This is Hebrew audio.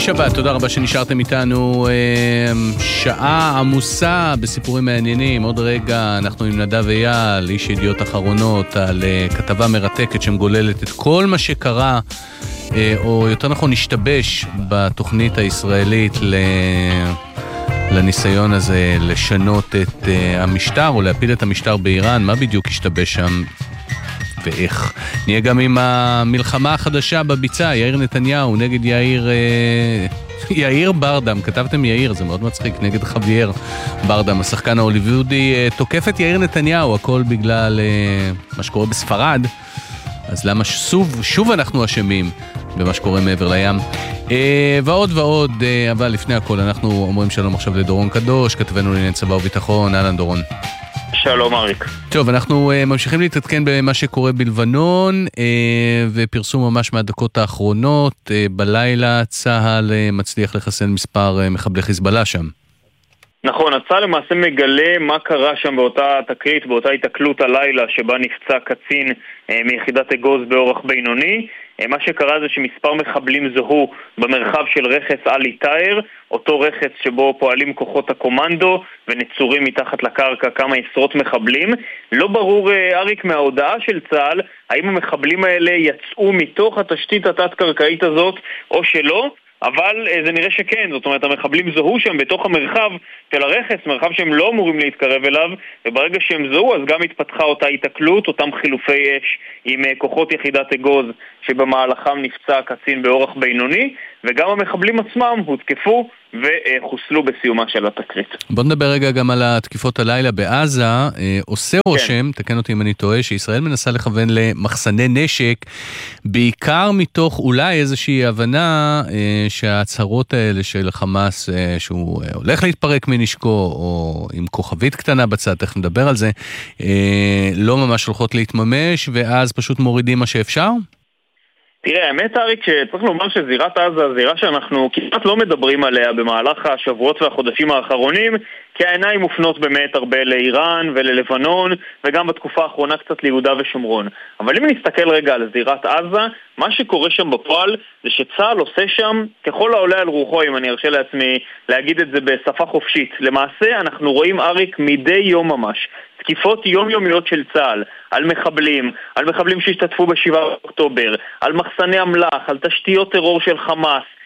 שבת, תודה רבה שנשארתם איתנו. שעה עמוסה בסיפורים מעניינים. עוד רגע אנחנו עם נדב אייל, איש ידיעות אחרונות, על כתבה מרתקת שמגוללת את כל מה שקרה, או יותר נכון השתבש בתוכנית הישראלית לניסיון הזה לשנות את המשטר או להפיל את המשטר באיראן. מה בדיוק השתבש שם ואיך? נהיה גם עם המלחמה החדשה בביצה, יאיר נתניהו נגד יאיר ברדם, כתבתם יאיר, זה מאוד מצחיק, נגד חוויאר ברדם, השחקן ההוליוודי, תוקף את יאיר נתניהו, הכל בגלל מה שקורה בספרד. אז למה שוב אנחנו אשמים במה שקורה מעבר לים? ועוד ועוד, אבל לפני הכל אנחנו אומרים שלום עכשיו לדורון קדוש, כתבנו לעניין צבא וביטחון. אהלן דורון. שלום אריק. טוב, אנחנו ממשיכים להתעדכן במה שקורה בלבנון, ופרסום ממש מהדקות האחרונות, בלילה צהל מצליח לחסל מספר מחבלי חיזבאללה שם. נכון, הצהל למעשה מגלה מה קרה שם באותה תקרית, באותה התקלות הלילה שבה נפצע קצין מיחידת אגוז באורח בינוני. מה שקרה זה שמספר מחבלים זוהו במרחב של רכס אלי טאיר, אותו רכס שבו פועלים כוחות הקומנדו ונצורים מתחת לקרקע כמה עשרות מחבלים. לא ברור, אריק, מההודעה של צה"ל האם המחבלים האלה יצאו מתוך התשתית התת-קרקעית הזאת או שלא, אבל זה נראה שכן. זאת אומרת, המחבלים זוהו שם בתוך המרחב של הרכס, מרחב שהם לא אמורים להתקרב אליו, וברגע שהם זוהו אז גם התפתחה אותה התקלות, אותם חילופי אש עם כוחות יחידת אגוז שבמהלכם נפצע קצין באורח בינוני, וגם המחבלים עצמם הותקפו וחוסלו בסיומה של התקרית. בוא נדבר רגע גם על התקיפות הלילה בעזה. עושה רושם, תקן אותי אם אני טועה, שישראל מנסה לכוון למחסני נשק, בעיקר מתוך אולי איזושהי הבנה שההצהרות האלה של חמאס, שהוא הולך להתפרק מנשקו, או עם כוכבית קטנה בצד, תכף נדבר על זה, לא ממש הולכות להתממש, ואז פשוט מורידים מה שאפשר? תראה, האמת אריק, שצריך לומר שזירת עזה, זירה שאנחנו כמעט לא מדברים עליה במהלך השבועות והחודשים האחרונים, כי העיניים מופנות באמת הרבה לאיראן וללבנון, וגם בתקופה האחרונה קצת ליהודה ושומרון. אבל אם נסתכל רגע על זירת עזה, מה שקורה שם בפועל זה שצה"ל עושה שם ככל העולה על רוחו, אם אני ארשה לעצמי להגיד את זה בשפה חופשית. למעשה אנחנו רואים, אריק, מדי יום ממש תקיפות יומיומיות של צה"ל על מחבלים שהשתתפו ב7 באוקטובר, על מחסני אמל"ח, על תשתיות טרור של חמאס,